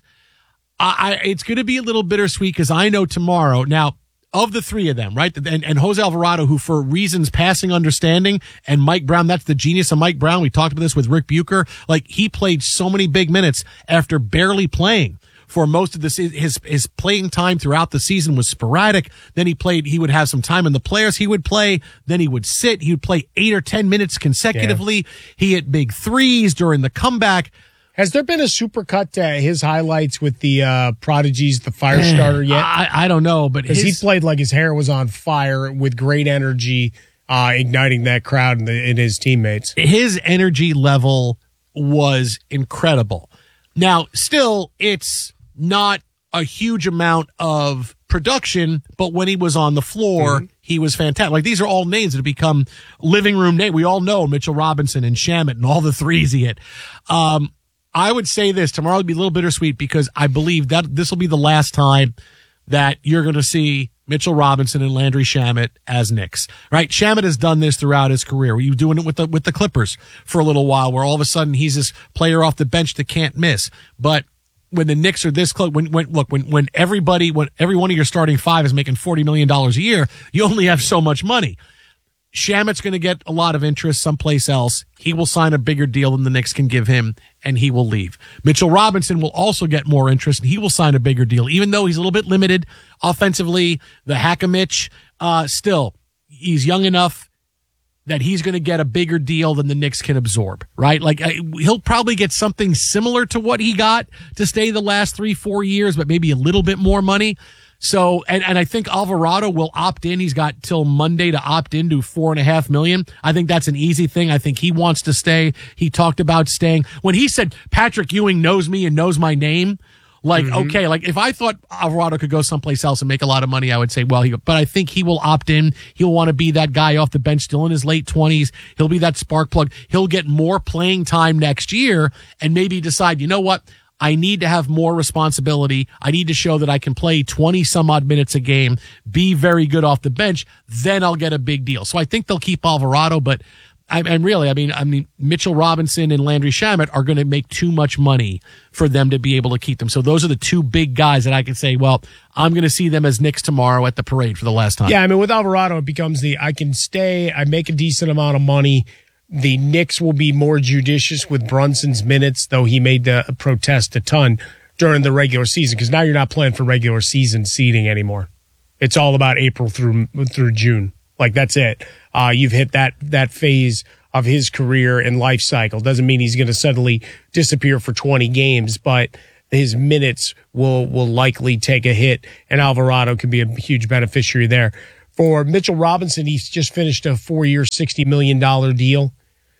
I, I, it's going to be a little bittersweet because I know tomorrow, now, of the three of them, right, and, and Jose Alvarado, who for reasons passing understanding, and Mike Brown, that's the genius of Mike Brown. We talked about this with Rick Bucher. Like, he played so many big minutes after barely playing for most of the season. His, his playing time throughout the season was sporadic. Then he played, he would have some time in the players he would play. Then he would sit. He would play eight or ten minutes consecutively. Yeah. He hit big threes during the comeback. Has there been a supercut to his highlights with the uh, Prodigies, the fire starter yet? I, I don't know, but because he played like his hair was on fire with great energy, uh, igniting that crowd and, the, and his teammates. His energy level was incredible. Now, still, it's not a huge amount of production, but when he was on the floor, mm-hmm. he was fantastic. Like, these are all names that have become living room names. We all know Mitchell Robinson and Shamet and all the threes he hit. Um, I would say this, tomorrow will be a little bittersweet because I believe that this will be the last time that you're going to see Mitchell Robinson and Landry Shamet as Knicks, right? Shamet has done this throughout his career. He was doing it with the, with the Clippers for a little while, where all of a sudden he's this player off the bench that can't miss. But when the Knicks are this close, when, when, look, when, when everybody, when every one of your starting five is making forty million dollars a year, you only have so much money. Shamet's going to get a lot of interest someplace else. He will sign a bigger deal than the Knicks can give him, and he will leave. Mitchell Robinson will also get more interest, and he will sign a bigger deal, even though he's a little bit limited offensively. The Hack-a-Mitch, uh, still, he's young enough that he's going to get a bigger deal than the Knicks can absorb, right? Like, I, he'll probably get something similar to what he got to stay the last three, four years, but maybe a little bit more money. So, and, and I think Alvarado will opt in. He's got till Monday to opt into four and a half million. I think that's an easy thing. I think he wants to stay. He talked about staying. When he said Patrick Ewing knows me and knows my name, like, mm-hmm. okay, like if I thought Alvarado could go someplace else and make a lot of money, I would say, well, he, but I think he will opt in. He'll want to be that guy off the bench, still in his late twenties. He'll be that spark plug. He'll get more playing time next year and maybe decide, you know what? I need to have more responsibility. I need to show that I can play twenty some odd minutes a game, be very good off the bench. Then I'll get a big deal. So I think they'll keep Alvarado, but I, and really, I mean, I mean, Mitchell Robinson and Landry Shamet are going to make too much money for them to be able to keep them. So those are the two big guys that I can say, well, I'm going to see them as Knicks tomorrow at the parade for the last time. Yeah, I mean, with Alvarado, it becomes the, I can stay, I make a decent amount of money. The Knicks will be more judicious with Brunson's minutes, though he made the protest a ton during the regular season, because now you're not playing for regular season seeding anymore. It's all about April through through June. Like, that's it. Uh, you've hit that that phase of his career and life cycle. Doesn't mean he's going to suddenly disappear for twenty games, but his minutes will will likely take a hit, and Alvarado can be a huge beneficiary there. For Mitchell Robinson, he's just finished a four-year, sixty million dollars deal.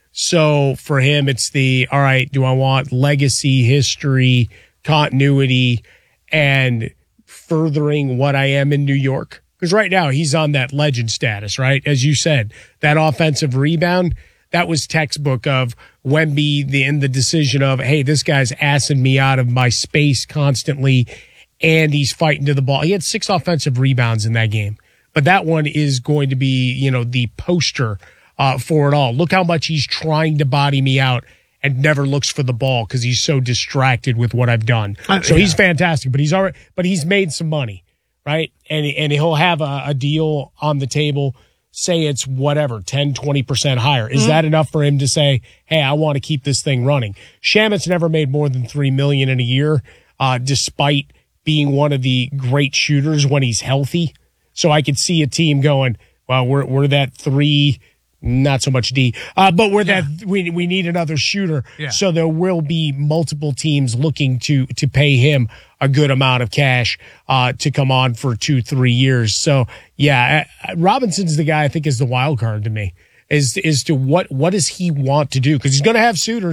So for him, it's the, all right, do I want legacy, history, continuity, and furthering what I am in New York? Because right now he's on that legend status, right? As you said, that offensive rebound, that was textbook of Wemby, the, in the decision of, hey, this guy's assing me out of my space constantly, and he's fighting to the ball. He had six offensive rebounds in that game. But that one is going to be, you know, the poster Uh, for it all. Look how much he's trying to body me out and never looks for the ball because he's so distracted with what I've done. Uh, so yeah. He's fantastic, but he's already, but he's made some money, right? And and he'll have a, a deal on the table. Say it's whatever, ten, twenty percent higher. Is mm-hmm. that enough for him to say, hey, I want to keep this thing running? Shamet's never made more than three million dollars in a year, uh, despite being one of the great shooters when he's healthy. So I could see a team going, well, we're we're that three. Not so much D, uh, but we're yeah. that we we need another shooter. Yeah. So there will be multiple teams looking to to pay him a good amount of cash uh, to come on for two, three years. So yeah, Robinson's the guy I think is the wild card to me. Is is to what what does he want to do? Because he's going to have suitors.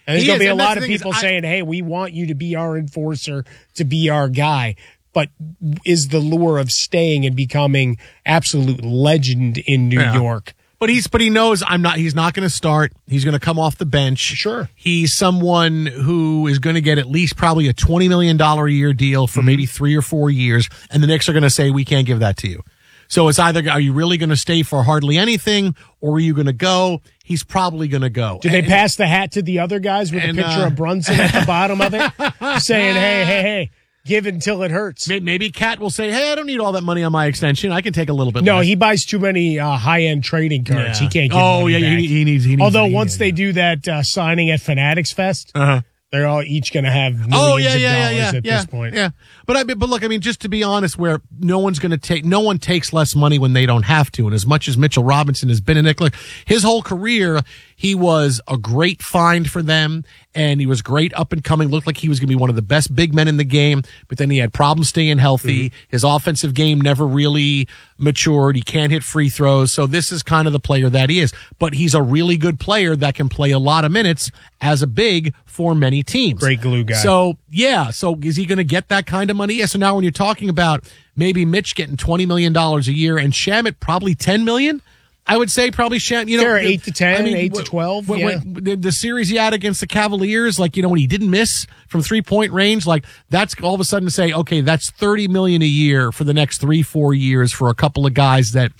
And there's He going to is, be a and that's lot the of thing is, people I- saying, hey, we want you to be our enforcer, to be our guy. But is the lure of staying and becoming absolute legend in New Yeah. York? But he's but he knows I'm not. He's not going to start. He's going to come off the bench. Sure. He's someone who is going to get at least probably a twenty million dollar a year deal for Mm-hmm. maybe three or four years, and the Knicks are going to say we can't give that to you. So it's either are you really going to stay for hardly anything, or are you going to go? He's probably going to go. Did they And- pass the hat to the other guys with And, a picture uh, of Brunson at the bottom of it, saying, hey, hey, hey, give until it hurts? May- Maybe Cat will say, "Hey, I don't need all that money on my extension. I can take a little bit." No, less. he buys too many uh, high-end trading cards. Yeah. He can't give Oh, money yeah, back. he- he needs- he needs Although money, once yeah, they do that uh, signing at Fanatics Fest, Uh-huh. they're all each going to have millions Oh yeah, of yeah, yeah, dollars yeah, at yeah, this point. yeah. But I mean, but look, I mean, just to be honest, where no one's going to take, no one takes less money when they don't have to. And as much as Mitchell Robinson has been in it, look, his whole career, he was a great find for them, and he was great up and coming. Looked like he was going to be one of the best big men in the game. But then he had problems staying healthy. Mm-hmm. His offensive game never really matured. He can't hit free throws. So this is kind of the player that he is. But he's a really good player that can play a lot of minutes as a big for many teams. Great glue guy. So yeah. So is he going to get that kind of money? Yeah. So now when you're talking about maybe Mitch getting twenty million dollars a year and Shamet probably ten million dollars, I would say probably Shamet, you know, Fair, the- eight to ten, I mean, eight to wh- twelve, wh- yeah. wh- the, the series he had against the Cavaliers, like, you know, when he didn't miss from three point range, like that's all of a sudden to say, okay, that's thirty million dollars a year for the next three, four years for a couple of guys that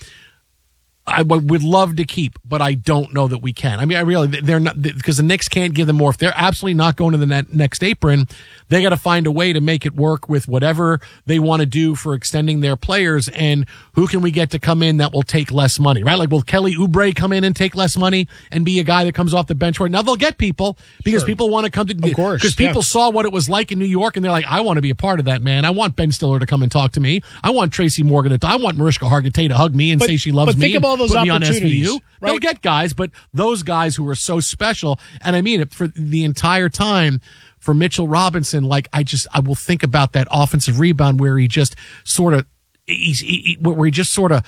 I w- would love to keep, but I don't know that we can. I mean, I really, they're not, because the Knicks can't give them more. If they're absolutely not going to the net, next apron, they got to find a way to make it work with whatever they want to do for extending their players. And who can we get to come in that will take less money, right? Like, will Kelly Oubre come in and take less money and be a guy that comes off the bench? Right now, they'll get people because Sure. people want to come to, Of course, because people yeah. saw what it was like in New York and they're like, I want to be a part of that, man. I want Ben Stiller to come and talk to me. I want Tracy Morgan to, I want Mariska Hargitay to hug me and But- say she loves but me. think of and all those put me on S V opportunities, U. They'll right? get guys, but those guys who are so special, and I mean it for the entire time for Mitchell Robinson, like I just, I will think about that offensive rebound where he just sort of, he's, he, he- where he just sort of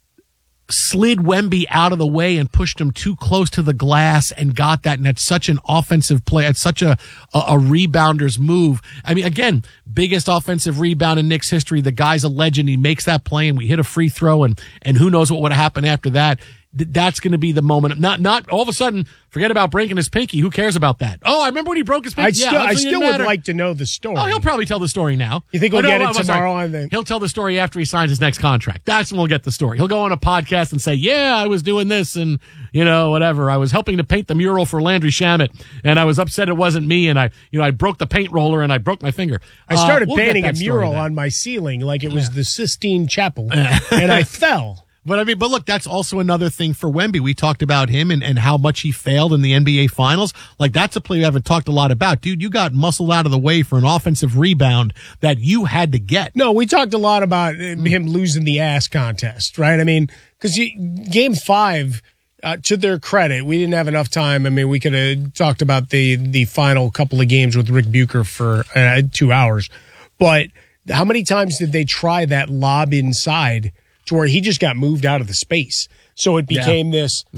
slid Wemby out of the way and pushed him too close to the glass and got that. And that's such an offensive play. It's such a, a, a rebounder move. I mean, again, biggest offensive rebound in Knicks history. The guy's a legend. He makes that play and we hit a free throw and, and who knows what would have happened after that. Th- That's going to be the moment. Not, not all of a sudden, forget about breaking his pinky. Who cares about that? Oh, I remember when he broke his pinky. I still, yeah, I obviously it still didn't would matter. like to know the story. Oh, he'll probably tell the story now. You think Oh, we'll no, get no, it I'm sorry. tomorrow? On the He'll tell the story after he signs his next contract. That's when we'll get the story. He'll go on a podcast and say, yeah, I was doing this and, you know, whatever. I was helping to paint the mural for Landry Shamet and I was upset it wasn't me and I, you know, I broke the paint roller and I broke my finger. I started Uh, we'll get painting a that story mural then. on my ceiling like it was the Sistine Chapel, and I fell. But I mean, but look, that's also another thing for Wemby. We talked about him and, and how much he failed in the N B A finals. Like that's a play we haven't talked a lot about. Dude, you got muscled out of the way for an offensive rebound that you had to get. No, we talked a lot about him losing the ass contest, right? I mean, because game five, uh, to their credit, we didn't have enough time. I mean, we could have talked about the, the final couple of games with Rick Bucher for uh, two hours. But how many times did they try that lob inside to where he just got moved out of the space? So it became this